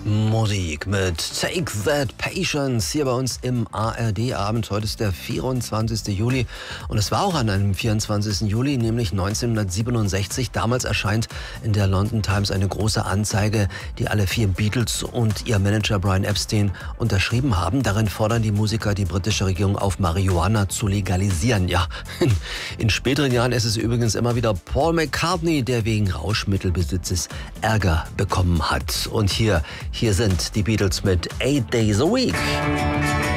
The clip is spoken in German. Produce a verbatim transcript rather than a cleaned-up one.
Musik mit Take That Patience hier bei uns im A R D-Abend. Heute ist der vierundzwanzigste Juli und es war auch an einem vierundzwanzigsten Juli, nämlich neunzehnhundertsiebenundsechzig. Damals erscheint in der London Times eine große Anzeige, die alle vier Beatles und ihr Manager Brian Epstein unterschrieben haben. Darin fordern die Musiker die britische Regierung auf, Marihuana zu legalisieren. Ja, in, in späteren Jahren ist es übrigens immer wieder Paul McCartney, der wegen Rauschmittelbesitzes Ärger bekommen hat. Und hier Hier sind die Beatles mit Eight Days a Week.